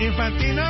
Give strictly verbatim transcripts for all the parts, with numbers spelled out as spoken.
Infantino.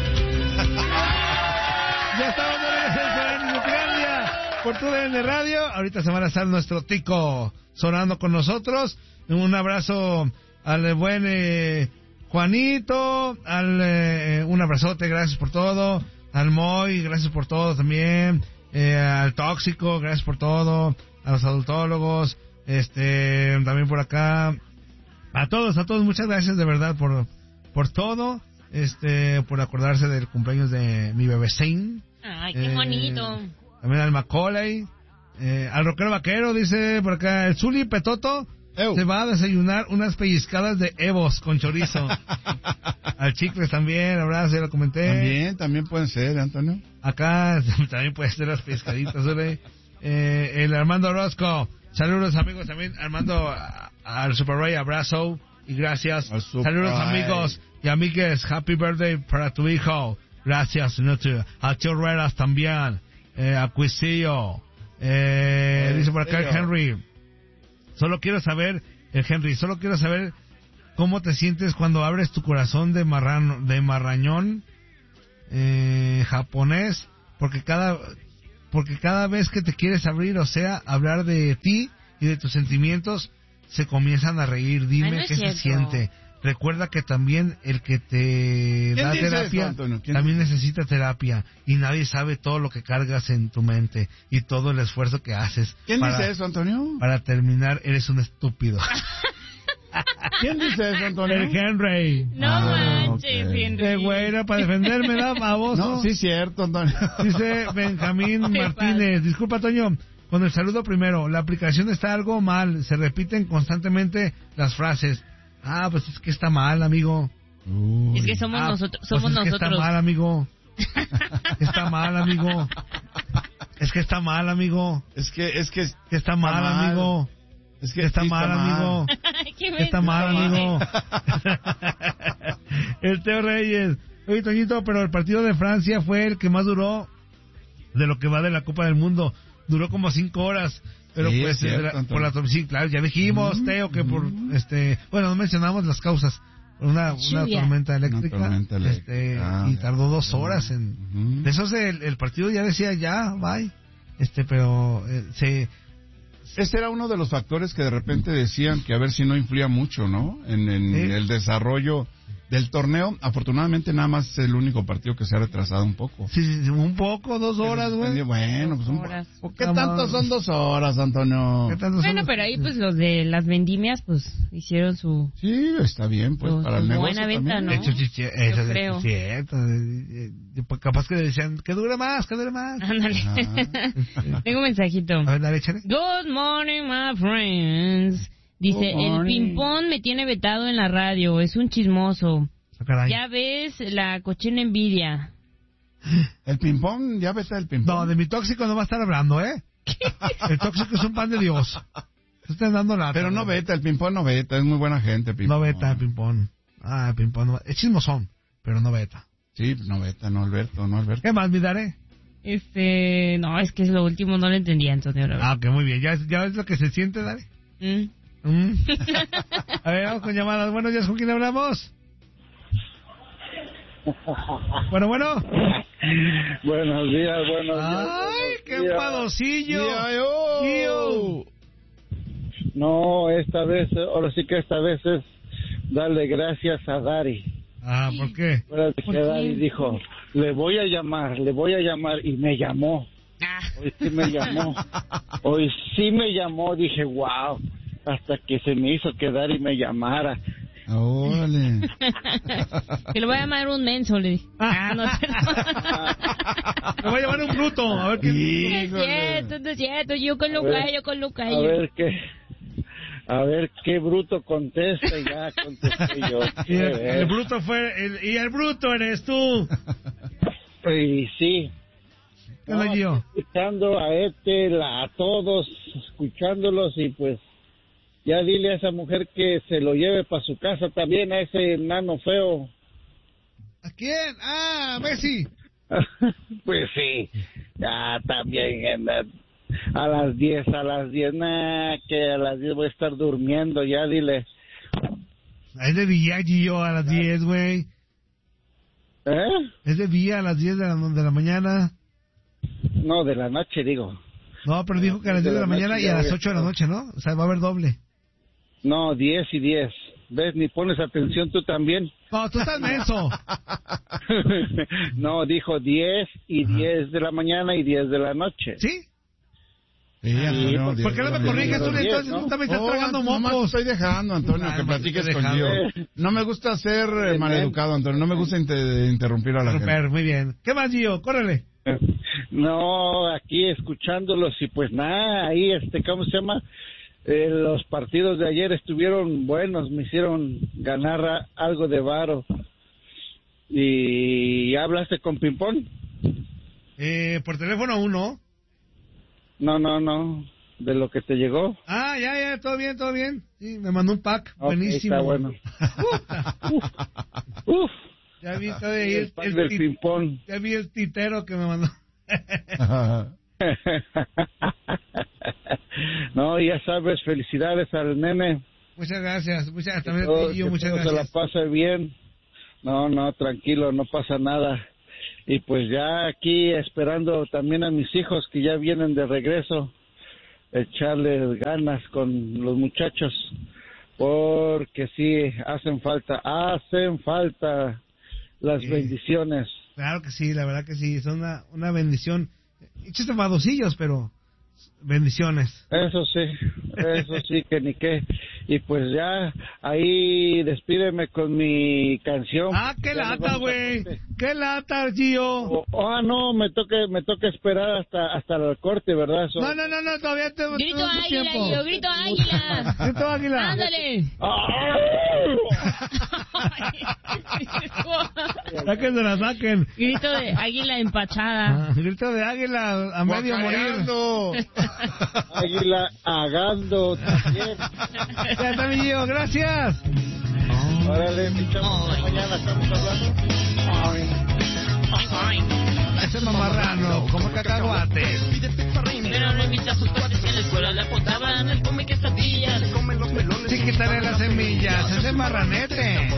Ya estamos en Nucleandia por tu D N Radio. Ahorita se van a estar nuestro Tico sonando con nosotros. Un abrazo al buen eh, Juanito, al eh, un abrazote, gracias por todo. Al Moy, gracias por todo también. Eh, al Tóxico, gracias por todo. A los adultólogos, este, también por acá. A todos, a todos, muchas gracias de verdad por por todo. Este, por acordarse del cumpleaños de mi bebé Zane. Ay, qué eh, bonito. También al Macaulay, eh, al Rockero Vaquero, dice por acá, el Zuli Petoto Ew. se va a desayunar unas pellizcadas de Evos con chorizo. Al Chicles también, abrazo, ya lo comenté. También, también pueden ser, Antonio. Acá también pueden ser las pellizcaditas, ¿vale? eh, el Armando Orozco, saludos amigos también, Armando, al Super Ray, abrazo y gracias. Saludos amigos y amigues, happy birthday para tu hijo. Gracias, a Tío Ruedas también, eh, a Cuisillo, eh, dice por acá el Henry, solo quiero saber, el Henry, solo quiero saber cómo te sientes cuando abres tu corazón de marrano, de marrañón, eh, japonés, porque cada, porque cada vez que te quieres abrir, o sea, hablar de ti y de tus sentimientos, se comienzan a reír, dime. Ay, no qué se siente. Recuerda que también el que te da terapia eso, también necesita terapia y nadie sabe todo lo que cargas en tu mente y todo el esfuerzo que haces. ¿Quién para, dice eso, Antonio? Para terminar, eres un estúpido. ¿Quién dice eso, Antonio? El Henry. No ah, manches, okay. Henry. Qué güey, era para defenderme, ¿da, baboso? No, sí es cierto, Antonio. Dice Benjamín Martínez. Disculpa, Toño. Con el saludo primero, la aplicación está algo mal, se repiten constantemente las frases. Ah, pues es que está mal, amigo. Uy. Es que somos ah, nosotros, somos pues es nosotros. Que está mal, amigo. Está mal, amigo. Es que está mal, amigo. Es que es que, que está, mal, está mal, amigo. Es que está, sí, mal, está amigo. Mal. Está mal, amigo. El Teo Reyes. Oye, Toñito, pero el partido de Francia fue el que más duró de lo que va de la Copa del Mundo. Duró como cinco horas, pero sí, pues cierto, la, por la sí, claro, ya dijimos, mm, Teo, que por mm. este, bueno, no mencionamos las causas, una una tormenta eléctrica, una tormenta eléctrica. este, ah, y tardó dos horas en, mm. eso es el, el partido ya decía ya, bye, este, pero eh, se ese era uno de los factores que de repente decían que a ver si no influía mucho, ¿no? En, en ¿sí? el desarrollo del torneo. Afortunadamente nada más es el único partido que se ha retrasado un poco. Sí, sí, sí, un poco, dos horas, güey. Bueno, pues un poco. ¿Qué tanto son dos horas, Antonio? Bueno, pero ahí pues los de las vendimias pues hicieron su... Sí, está bien, pues su, para el negocio buena venta, también. ¿no? De hecho, sí, sí, eso Yo creo. Es cierto. Pues capaz que decían, que dure más, que dure más. Ándale. Ah. Tengo un mensajito. A ver, dale, échale. Good morning, my friends. Dice, el ping-pong me tiene vetado en la radio, es un chismoso. Oh, ya ves la cochina envidia. ¿El ping-pong? ¿Ya vete el ping-pong? No, de mi tóxico no va a estar hablando, ¿eh? El tóxico es un pan de Dios. Están dando nada. Pero no veta, el ping-pong no veta, es muy buena gente. Ping-pong. No veta el ping-pong. Ah, el ping-pong no, es chismosón, pero no veta. Sí, no veta, no Alberto, no Alberto. ¿Qué más, mi Daré? Este, no, es que es lo último, no lo entendía, Antonio. Ah, ok, muy bien. ¿Ya, ya ves lo que se siente, Daré? Mm. Mm. A ver, vamos con llamadas. Buenos días, ¿con quién hablamos? Bueno, bueno. Buenos días, buenos días. Ay, buenos qué días. padocillo. Tío. No, esta vez, ahora sí que esta vez es darle gracias a Dari. Ah, ¿por qué? ¿Por que qué? Dari dijo, le voy a llamar, le voy a llamar, y me llamó. Ah. Hoy sí me llamó. Hoy sí me llamó, dije, wow. Hasta que se me hizo que Dari me llamara. Órale. Que le voy a llamar un menso, le dije. Ah, no es cierto. Me voy a llamar un bruto, a ver qué... No es cierto, no es cierto, yo con Luca, yo con Luca. A ver qué... A ver qué bruto contesta, y ya contesté yo. Y el, el bruto fue... El, y el bruto eres tú. Y sí. ¿Qué no, yo? Escuchando a Ethel, a todos, escuchándolos, y pues... Ya dile a esa mujer que se lo lleve para su casa también, a ese nano feo. ¿A quién? Ah, a Messi. Pues sí, ya también a las diez, a las diez, nah, que a las diez voy a estar durmiendo, ya dile. Ahí de Villaggi yo a las diez, güey. ¿Eh? Es de día a las diez de la, de la mañana. No, de la noche, digo. No, pero dijo que a las diez de la mañana y a las ocho de la noche, ¿no? O sea, va a haber doble. No, diez y diez. ¿Ves? Ni pones atención tú también. No, tú estás menso. No, dijo diez y diez de la mañana y diez de la noche. ¿Sí? Sí, Antonio, ¿Por qué no me corriges tú? Entonces ¿no? tú también estás Oh, tragando nomás mocos. te estoy dejando, Antonio, Ah, que nomás platiques te estoy con dejando. Gio. No me gusta ser eh, maleducado, Antonio. No me gusta inter- interrumpir a la gente. Super, muy bien. ¿Qué más, Gio? Córrele. No, aquí escuchándolos y pues nada, ahí este, ¿cómo se llama? Eh, los partidos de ayer estuvieron buenos, me hicieron ganar a- algo de varo. ¿Y ya hablaste con Pimpón? Eh, por teléfono uno. No, no, no, de lo que te llegó. Ah, ya, ya, todo bien, todo bien. Sí, me mandó un pack, Ok, buenísimo. está bueno. Uf, Uf, ya vi todo ahí el el, pack el del ti- Pimpón. ya vi el titero que me mandó. No, ya sabes, felicidades al nene. Muchas gracias, muchas Que también todo- a ti, Gio, que muchas todo se la gracias. pase bien. No, no, tranquilo, no pasa nada. Y pues ya aquí esperando también a mis hijos que ya vienen de regreso, echarles ganas con los muchachos, porque sí, hacen falta, hacen falta las Sí. bendiciones. Claro que sí, la verdad que sí, son una, una bendición. Hechos tomadosillos, pero bendiciones. Eso sí, eso sí, que ni qué. Y pues ya, ahí despídeme con mi canción. Ah, qué Ya nos lata, vamos a güey. corte. Qué lata, Gio. Oh, ah, no, me toca, me toca esperar hasta hasta el corte, ¿verdad? So- No, no, no, no, todavía te Grito tenemos águila, tiempo. Gio, grito águila. Grito águila. Ándale. Ya que se la saquen. Grito de águila empachada. Ah, grito de águila a medio morir. Guacareando. Águila agando también. Ya está, mi Gio, gracias. Órale, mi chavo, mañana estamos hablando. Ese mamarrano, como cacahuates. Pero no invita a sus cuates que en la escuela le apuntaban. Él come quesadillas. Sí, quitarle las semillas, ese marranete.